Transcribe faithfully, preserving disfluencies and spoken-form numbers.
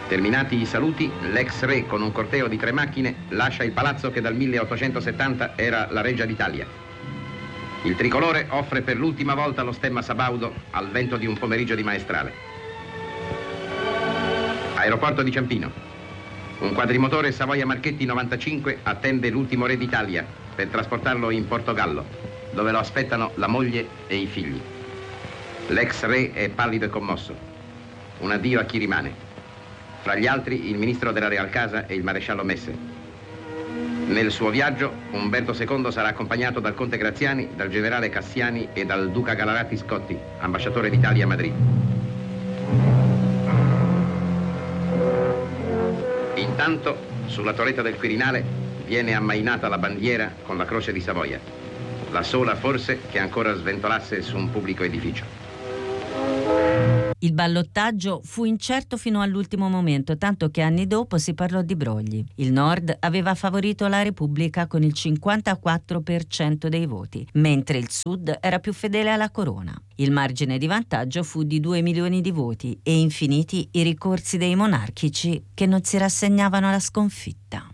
Terminati i saluti, l'ex re con un corteo di tre macchine lascia il palazzo che dal milleottocentosettanta era la Reggia d'Italia. Il tricolore offre per l'ultima volta lo stemma sabaudo al vento di un pomeriggio di maestrale. Aeroporto di Ciampino. Un quadrimotore Savoia Marchetti novantacinque attende l'ultimo re d'Italia per trasportarlo in Portogallo, dove lo aspettano la moglie e i figli. L'ex re è pallido e commosso. Un addio a chi rimane. Fra gli altri il ministro della Real Casa e il maresciallo Messe. Nel suo viaggio Umberto secondo sarà accompagnato dal conte Graziani, dal generale Cassiani e dal duca Galarati Scotti, ambasciatore d'Italia a Madrid. Intanto, sulla torretta del Quirinale viene ammainata la bandiera con la croce di Savoia, la sola forse che ancora sventolasse su un pubblico edificio. Il ballottaggio fu incerto fino all'ultimo momento, tanto che anni dopo si parlò di brogli. Il Nord aveva favorito la Repubblica con il cinquantaquattro per cento dei voti, mentre il Sud era più fedele alla corona. Il margine di vantaggio fu di due milioni di voti e infiniti i ricorsi dei monarchici che non si rassegnavano alla sconfitta.